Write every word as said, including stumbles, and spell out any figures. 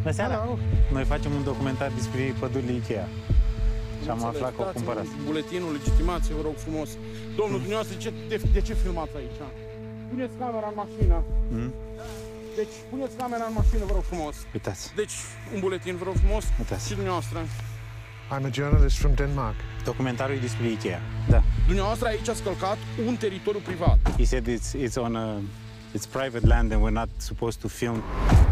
Bună seara! Hello. Noi facem un documentar despre pădurile Ikea. Și am aflat că o cumpărați. Buletinul, legitimație, vă rog frumos. Domnul, dumneavoastră, ce, de, de ce filmați aici? Puneți camera în mașină. Mm? Deci, puneți camera în mașină, vă rog frumos. Uitați. Deci, un buletin, vă rog frumos. Uitați. Și dumneavoastră. I'm a journalist from Denmark. Documentarul e despre Ikea. Da. Dumneavoastră aici ați călcat un teritoriu privat. He said it's, it's on a... It's private land and we're not supposed to film.